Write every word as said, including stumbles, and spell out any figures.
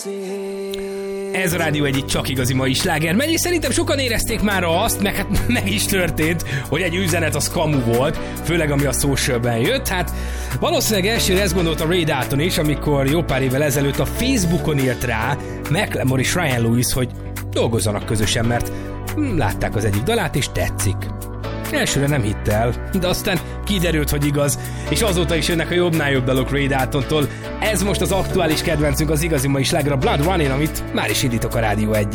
Ez a Rádió egy csak igazi mai sláger megy, és szerintem sokan érezték már azt, meg hát meg is történt, hogy egy üzenet az kamu volt, főleg ami a socialben jött. Hát valószínűleg elsőre ezt gondolta Ray Dalton is, amikor jó pár évvel ezelőtt a Facebookon írt rá Macklemore és Ryan Lewis, hogy dolgozzanak közösen, mert látták az egyik dalát, és tetszik. Elsőre nem hitt el, de aztán kiderült, hogy igaz, és azóta is jönnek a jobbnál jobb dalok Ray Daltontól. Ez most az aktuális kedvencünk, az igazi mai sláger, a Blood Running, amit már is indítok a Rádió egy.